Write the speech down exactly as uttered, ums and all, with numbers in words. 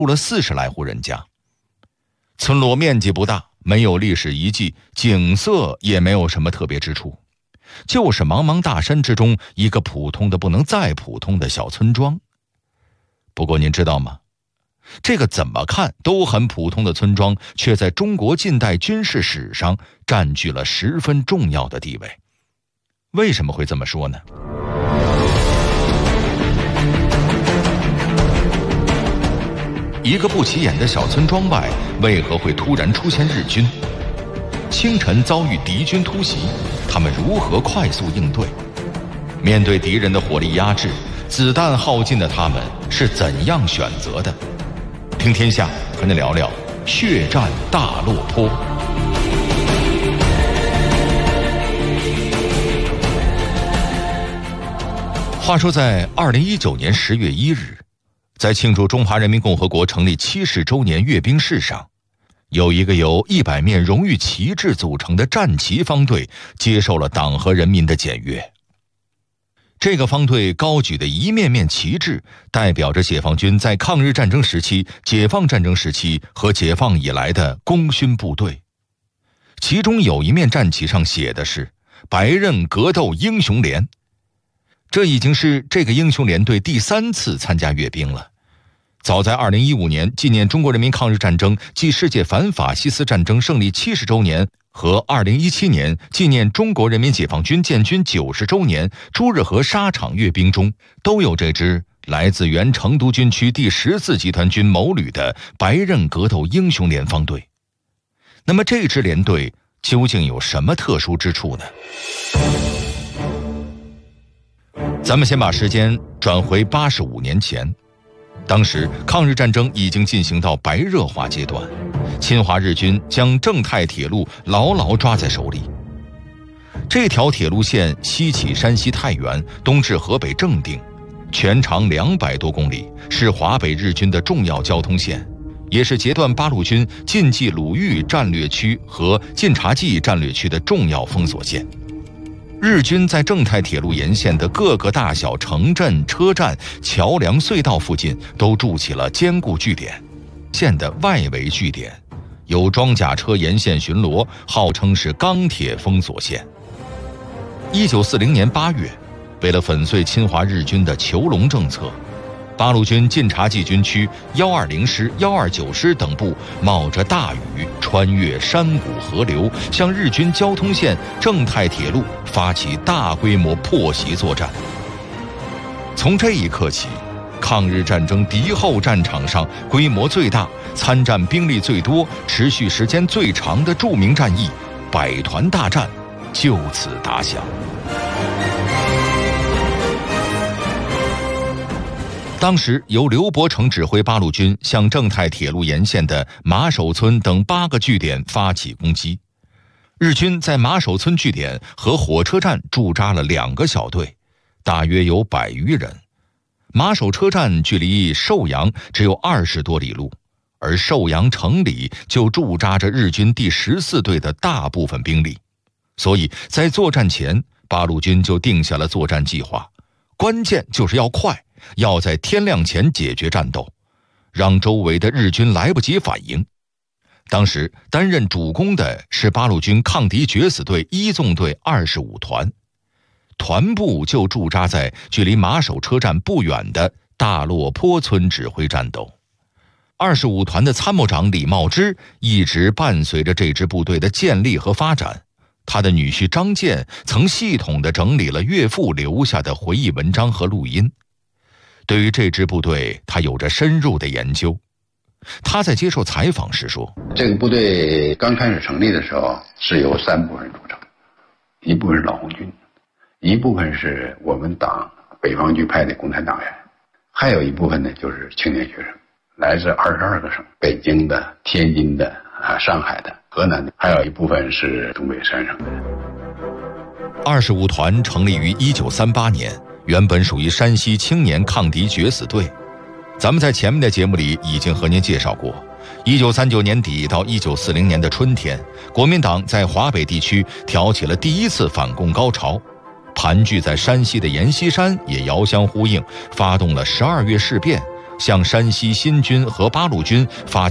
住了四十来户人家。村落面积不大，没有历史遗迹，景色也没有什么特别之处，就是茫茫大山之中一个普通的不能再普通的小村庄。不过您知道吗？这个怎么看都很普通的村庄，却在中国近代军事史上占据了十分重要的地位。为什么会这么说呢？一个不起眼的小村庄外，为何会突然出现日军？清晨遭遇敌军突袭，他们如何快速应对？面对敌人的火力压制，子弹耗尽的他们是怎样选择的？听天下和您聊聊血战大落坡。话说在二零一九年十月一日，在庆祝中华人民共和国成立七十周年阅兵式上，有一个由一百面荣誉旗帜组成的战旗方队接受了党和人民的检阅。这个方队高举的一面面旗帜，代表着解放军在抗日战争时期、解放战争时期和解放以来的功勋部队。其中有一面战旗上写的是“白刃格斗英雄连”，这已经是这个英雄连队第三次参加阅兵了。早在二零一五年纪念中国人民抗日战争暨世界反法西斯战争胜利七十周年和二零一七年纪念中国人民解放军建军九十周年朱日和沙场阅兵中，都有这支来自原成都军区第十四集团军某旅的白刃格斗英雄连方队。那么这支连队究竟有什么特殊之处呢？咱们先把时间转回八十五年前。当时抗日战争已经进行到白热化阶段，侵华日军将正太铁路牢牢抓在手里。这条铁路线西起山西太原，东至河北正定，全长两百多公里，是华北日军的重要交通线，也是截断八路军晋冀鲁豫战略区和晋察冀战略区的重要封锁线。日军在正太铁路沿线的各个大小城镇、车站、桥梁、隧道附近都筑起了坚固据点。线的外围据点有装甲车沿线巡逻，号称是钢铁封锁线。一九四零年八月，为了粉碎侵华日军的囚笼政策，八路军晋察冀军区一二零师、一二九师等部冒着大雨，穿越山谷河流，向日军交通线正太铁路发起大规模破袭作战。从这一刻起，抗日战争敌后战场上规模最大、参战兵力最多、持续时间最长的著名战役——百团大战就此打响。当时由刘伯承指挥八路军向正太铁路沿线的马首村等八个据点发起攻击。日军在马首村据点和火车站驻扎了两个小队，大约有百余人。马首车站距离寿阳只有二十多里路，而寿阳城里就驻扎着日军第十四队的大部分兵力。所以在作战前，八路军就定下了作战计划，关键就是要快，要在天亮前解决战斗，让周围的日军来不及反应。当时担任主攻的是八路军抗敌决死队一纵队二十五团，团部就驻扎在距离马首车站不远的大落坡村指挥战斗。二十五团的参谋长李茂之一直伴随着这支部队的建立和发展，他的女婿张健曾系统地整理了岳父留下的回忆文章和录音。对于这支部队，他有着深入的研究。他在接受采访时说， 这个部队刚开始成立的时候是由三部分组成，一部分是老红军，一部分是我们党北方局派的共产党员，还有一部分呢就是青年学生，来自二十二个省，北京的、天津的、啊上海的、河南的，还有一部分是东北三省的。 二十五团成立于一九三八年，原本属于山西青年抗敌决死队。咱们在前面的节目里已经和您介绍过，一九三九年底到一九四零年的春天，国民党在华北地区挑起了第一次反共高潮，盘踞在山西的阎锡山也遥相呼应，发动了十二月事变， 向山西新军和八路军发起